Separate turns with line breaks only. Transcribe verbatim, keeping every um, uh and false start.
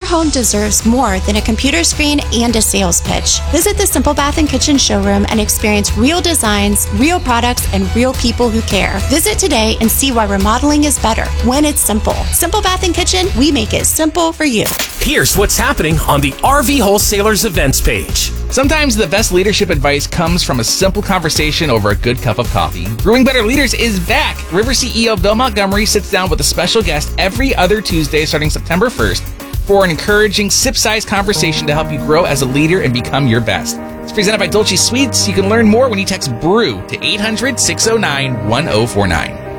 home deserves more than a computer screen and a sales pitch. Visit the Simple Bath and Kitchen showroom and experience real designs, real products, and real people who care. Visit today and see why remodeling is better when it's simple. Simple Bath and Kitchen, we make it simple for you.
Here's what's happening on the R V Wholesalers events page.
Sometimes the best leadership advice comes from a simple conversation over a good cup of coffee. Brewing Better Leaders is back. River C E O Bill Montgomery sits down with a special guest every other Tuesday starting September first for an encouraging sip-sized conversation to help you grow as a leader and become your best. It's presented by Dolce Sweets. You can learn more when you text BREW to eight hundred, six oh nine, one oh four nine.